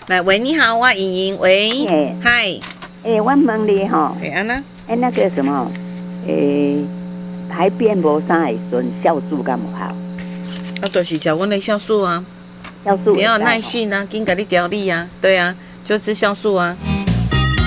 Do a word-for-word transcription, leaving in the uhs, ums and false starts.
来，喂，你好，我莹莹，喂，嗨， 哎，我问你吼， 哎，安娜， 哎，那个什么，哎，排便无啥会顺，酵素敢有好？ 那就是吃阮的酵素啊， 酵素你要有耐性啊，紧给你调理啊，对啊，就吃酵素啊。